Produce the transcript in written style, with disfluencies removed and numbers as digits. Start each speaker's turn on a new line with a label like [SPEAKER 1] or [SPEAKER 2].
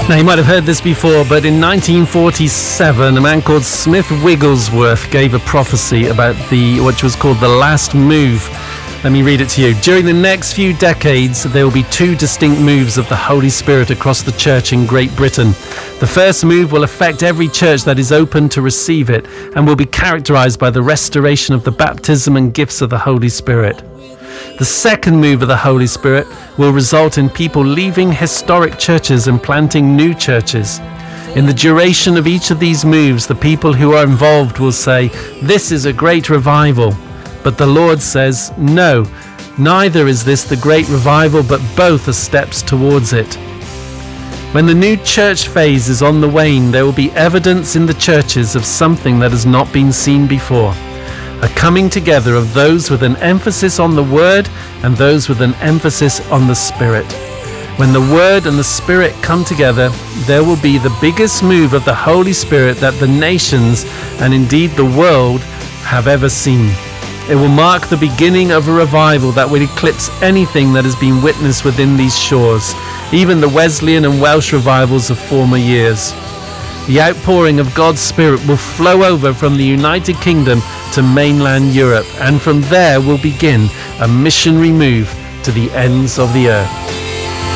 [SPEAKER 1] Now, you might have heard this before, but in 1947, a man called Smith Wigglesworth gave a prophecy about what was called the last move. Let me read it to you. During the next few decades, there will be two distinct moves of the Holy Spirit across the church in Great Britain. The first move will affect every church that is open to receive it and will be characterized by the restoration of the baptism and gifts of the Holy Spirit. The second move of the Holy Spirit will result in people leaving historic churches and planting new churches. In the duration of each of these moves, the people who are involved will say, "This is a great revival." But the Lord says, "No, neither is this the great revival, but both are steps towards it." When the new church phase is on the wane, there will be evidence in the churches of something that has not been seen before. A coming together of those with an emphasis on the Word and those with an emphasis on the Spirit. When the Word and the Spirit come together, there will be the biggest move of the Holy Spirit that the nations and indeed the world have ever seen. It will mark the beginning of a revival that will eclipse anything that has been witnessed within these shores, even the Wesleyan and Welsh revivals of former years. The outpouring of God's Spirit will flow over from the United Kingdom to mainland Europe, and from there will begin a missionary move to the ends of the earth.